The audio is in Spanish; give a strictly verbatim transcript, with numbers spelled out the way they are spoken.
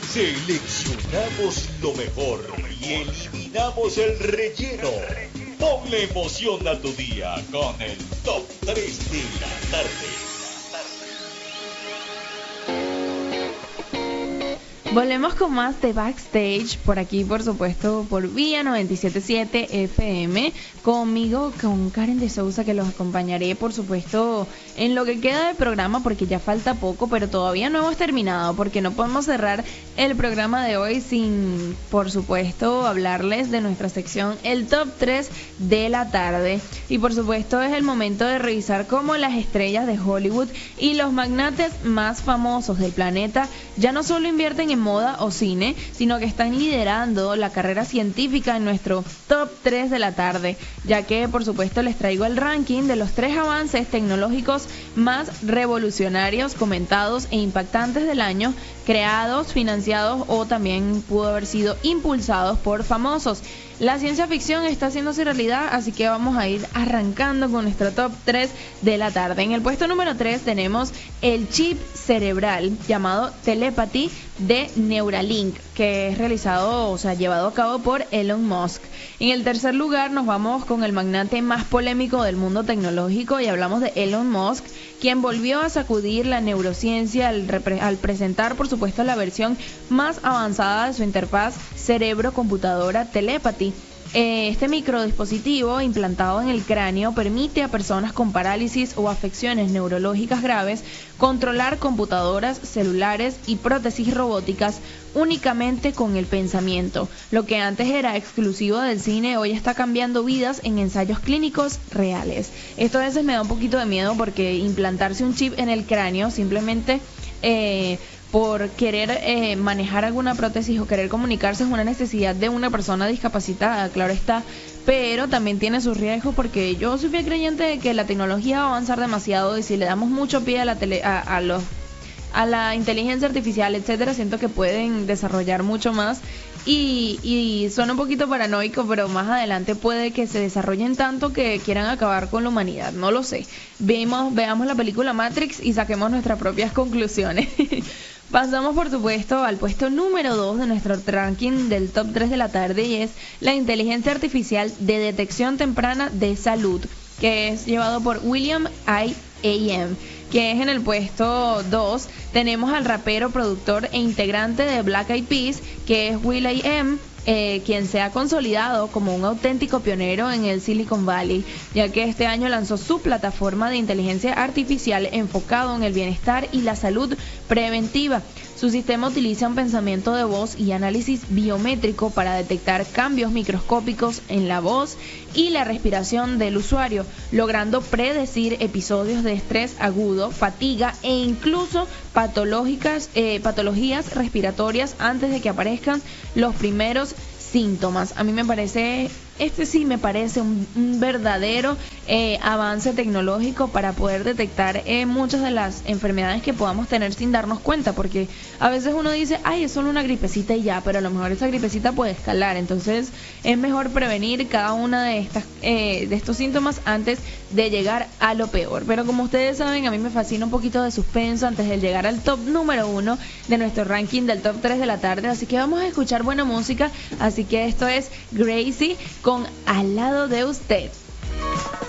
Seleccionamos lo mejor y eliminamos el relleno. Ponle emoción a tu día con el Top tres de la tarde. Volvemos con más de Backstage, por aquí por supuesto por Vía noventa y siete punto siete F M, conmigo, con Karen de Sousa, que los acompañaré por supuesto en lo que queda del programa, porque ya falta poco, pero todavía no hemos terminado, porque no podemos cerrar el programa de hoy sin por supuesto hablarles de nuestra sección el Top tres de la tarde. Y por supuesto es el momento de revisar cómo las estrellas de Hollywood y los magnates más famosos del planeta ya no solo invierten en moda o cine, sino que están liderando la carrera científica en nuestro Top tres de la tarde, ya que por supuesto les traigo el ranking de los tres avances tecnológicos más revolucionarios, comentados e impactantes del año, creados, financiados o también pudo haber sido impulsados por famosos. La ciencia ficción está haciéndose realidad, así que vamos a ir arrancando con nuestro top tres de la tarde. En el puesto número tres tenemos el chip cerebral llamado Telepathy de Neuralink, que es realizado, o sea, llevado a cabo por Elon Musk. En el tercer lugar nos vamos con el magnate más polémico del mundo tecnológico y hablamos de Elon Musk, quien volvió a sacudir la neurociencia al, repre- al presentar, por supuesto, la versión más avanzada de su interfaz cerebro-computadora Telepathy. Este microdispositivo implantado en el cráneo permite a personas con parálisis o afecciones neurológicas graves controlar computadoras, celulares y prótesis robóticas únicamente con el pensamiento. Lo que antes era exclusivo del cine hoy está cambiando vidas en ensayos clínicos reales. Esto a veces me da un poquito de miedo porque implantarse un chip en el cráneo simplemente eh, por querer eh, manejar alguna prótesis o querer comunicarse es una necesidad de una persona discapacitada, claro está, pero también tiene sus riesgos porque yo soy fiel creyente de que la tecnología va a avanzar demasiado y si le damos mucho pie a la tele, a, a los a la inteligencia artificial, etcétera, siento que pueden desarrollar mucho más y, y suena un poquito paranoico, pero más adelante puede que se desarrollen tanto que quieran acabar con la humanidad, no lo sé. Vemos, veamos la película Matrix y saquemos nuestras propias conclusiones. Pasamos por supuesto al puesto número dos de nuestro ranking del top tres de la tarde y es la inteligencia artificial de detección temprana de salud, que es llevado por William I A M, que es en el puesto dos. Tenemos al rapero, productor e integrante de Black Eyed Peas, que es Will I Am, eh, quien se ha consolidado como un auténtico pionero en el Silicon Valley, ya que este año lanzó su plataforma de inteligencia artificial enfocado en el bienestar y la salud preventiva. Su sistema utiliza un pensamiento de voz y análisis biométrico para detectar cambios microscópicos en la voz y la respiración del usuario, logrando predecir episodios de estrés agudo, fatiga e incluso patológicas, eh, patologías respiratorias antes de que aparezcan los primeros síntomas. A mí me parece, este sí me parece un, un verdadero eh, avance tecnológico para poder detectar eh, muchas de las enfermedades que podamos tener sin darnos cuenta, porque a veces uno dice, ay, es solo una gripecita y ya, pero a lo mejor esa gripecita puede escalar, entonces es mejor prevenir cada una de estas eh, de estos síntomas antes de llegar a lo peor. Pero como ustedes saben, a mí me fascina un poquito de suspenso antes de llegar al top número uno de nuestro ranking del top tres de la tarde, así que vamos a escuchar buena música, así que esto es Gracie con Al lado de usted.